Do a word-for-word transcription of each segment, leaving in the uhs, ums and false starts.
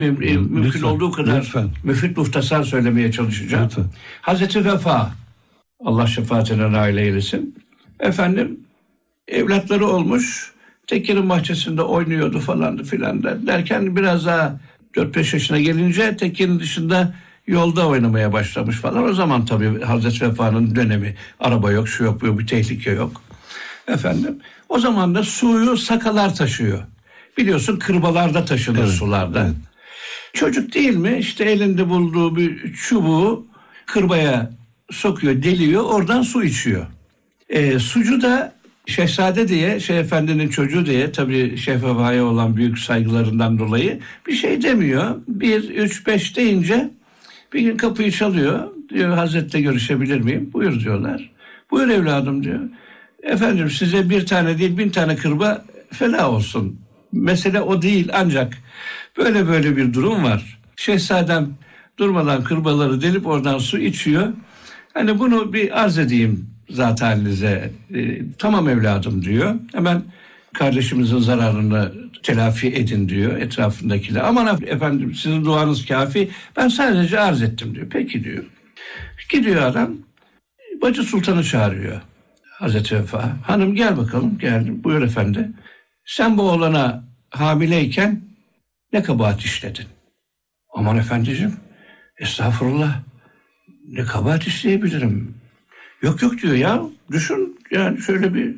Mümkün lütfen, olduğu kadar lütfen. Müfit muhtasar söylemeye çalışacağım. Lütfen. Hazreti Vefa, Allah şefaatine nail eylesin. Efendim, evlatları olmuş, Tekke'nin bahçesinde oynuyordu falandı filan derken biraz daha dört beş yaşına gelince Tekke'nin dışında yolda oynamaya başlamış falan. O zaman tabii Hazreti Vefa'nın dönemi, araba yok, şu yok, bir tehlike yok. Efendim, o zaman da suyu sakalar taşıyor. Biliyorsun kırbalarda taşınır, evet, sularda. Evet. Çocuk değil mi? İşte elinde bulduğu bir çubuğu kırbaya sokuyor, deliyor, oradan su içiyor. E, sucu da Şehzade diye, Şeyh Efendi'nin çocuğu diye, tabii Şeyh Vefa'ya olan büyük saygılarından dolayı bir şey demiyor. Bir, üç, beş deyince bir gün kapıyı çalıyor. Diyor, Hazret'le görüşebilir miyim? Buyur diyorlar. Buyur evladım diyor. Efendim, size bir tane değil bin tane kırba feda olsun. Mesele o değil, ancak böyle böyle bir durum var. Şehzadem durmadan kırbaları delip oradan su içiyor. Hani bunu bir arz edeyim zat halinize. E, tamam evladım diyor. Hemen kardeşimizin zararını telafi edin diyor etrafındakiler. Aman efendim, sizin duanız kafi, ben sadece arz ettim diyor. Peki diyor. Gidiyor adam, Bacı Sultan'ı çağırıyor. Hazreti Vefa, hanım gel bakalım. Geldim. Buyur efendi. Sen bu oğlana hamileyken ne kabahat işledin? Aman efendiciğim, estağfurullah, ne kabahat işleyebilirim? Yok yok diyor ya, düşün yani şöyle bir...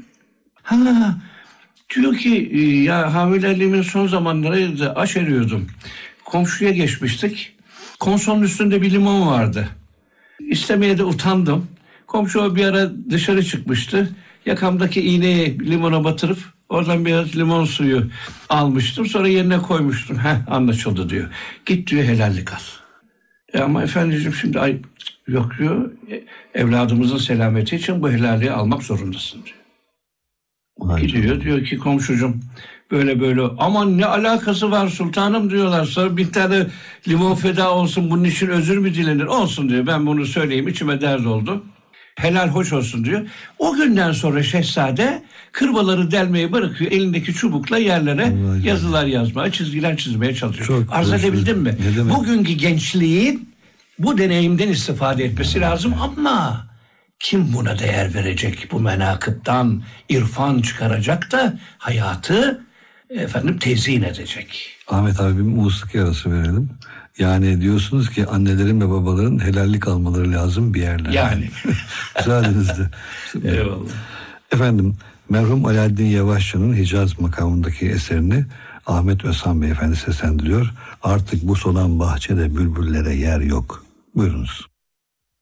Ha diyor ki, ya hamileliğimin son zamanlarıydı, aşeriyordum. Komşuya geçmiştik. Konsonun üstünde bir limon vardı. İstemeye de utandım. Komşu bir ara dışarı çıkmıştı. Yakamdaki iğneyi limona batırıp oradan biraz limon suyu almıştım. Sonra yerine koymuştum. Heh, anlaşıldı diyor. Git diyor, helallik al. E ama efendiciğim şimdi ay yok diyor. Evladımızın selameti için bu helalliği almak zorundasın diyor. Aynen. Gidiyor diyor ki komşucum böyle böyle, aman ne alakası var sultanım diyorlar. Sonra bir tane limon feda olsun, bunun için özür mü dilenir? Olsun diyor, ben bunu söyleyeyim, içime dert oldu. Helal hoş olsun diyor. O günden sonra şehzade kırbaları delmeyi bırakıyor. Elindeki çubukla yerlere Allah yazılar Allah. yazmaya, çizgiler çizmeye çalışıyor. Çok Arz edebildim mi? Bugünkü gençliğin bu deneyimden istifade etmesi lazım ama kim buna değer verecek? Bu menakıptan irfan çıkaracak da hayatı efendim tezyin edecek. Ahmet abi, bir musiki arası verelim. Yani diyorsunuz ki annelerin ve babaların helallik almaları lazım bir yerlere. Yani. Müsaadenizle. Eyvallah. Efendim, merhum Alaaddin Yavaşçı'nın Hicaz makamındaki eserini Ahmet Özhan Beyefendi seslendiriyor. Artık bu solan bahçede bülbüllere yer yok. Buyurunuz.